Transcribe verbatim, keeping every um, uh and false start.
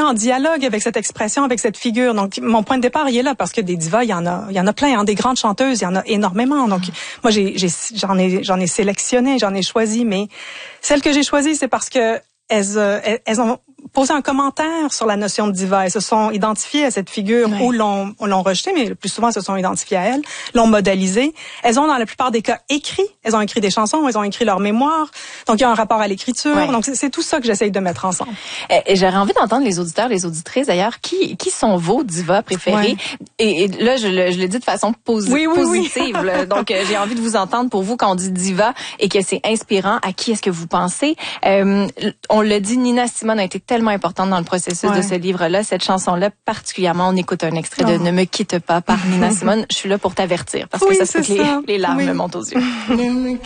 en dialogue avec cette expression, avec cette figure. Donc, mon point de départ, il est là parce que des divas, il y en a, il y en a plein, hein, des grandes chanteuses, il y en a énormément. Donc, moi, j'ai, j'ai, j'en ai, j'en ai sélectionné, j'en ai choisi, mais celles que j'ai choisies, c'est parce que elles, euh, elles ont posé un commentaire sur la notion de diva. Elles se sont identifiées à cette figure oui. ou l'ont, l'ont rejetée, mais le plus souvent, elles se sont identifiées à elle, l'ont modélisée. Elles ont, dans la plupart des cas, écrit. Elles ont écrit des chansons, elles ont écrit leur mémoire. Donc, il y a un rapport à l'écriture. Oui. Donc, c'est, c'est tout ça que j'essaye de mettre ensemble. Et, et j'aurais envie d'entendre les auditeurs, les auditrices, d'ailleurs, qui, qui sont vos divas préférées? Oui. Et, et là, je le, je le dis de façon posi- oui, oui, positive. Oui. Là. Donc, euh, j'ai envie de vous entendre pour vous quand on dit diva et que c'est inspirant. À qui est-ce que vous pensez? Euh, on le dit, Nina Simone a été tellement importante dans le processus ouais. de ce livre-là. Cette chanson-là, particulièrement, on écoute un extrait oh. de Ne me quitte pas par Nina Simone. Je suis là pour t'avertir parce oui, que ça se peut que les, les larmes oui. me montent aux yeux.